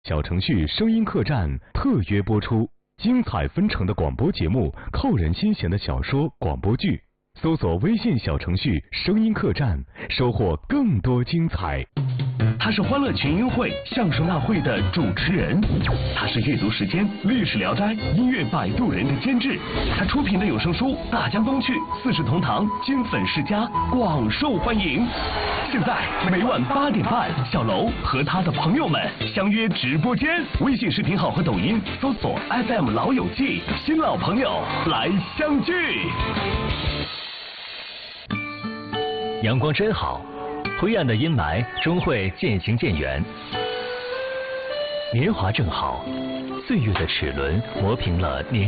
小程序声音客栈特约播出，精彩纷呈的广播节目，扣人心弦的小说广播剧。搜索微信小程序声音客栈，收获更多精彩。 他是欢乐群英会相声大会的主持人，他是阅读时间历史聊斋音乐摆渡人的监制，他出品的有声书《大江东去》四世同堂金粉世家广受欢迎。现在每晚8点半，小楼和他的朋友们相约直播间，微信视频号和抖音搜索 FM 老友记，新老朋友来相聚。 阳光真好，灰暗的阴霾终会渐行渐远。年华正好，岁月的齿轮磨平了年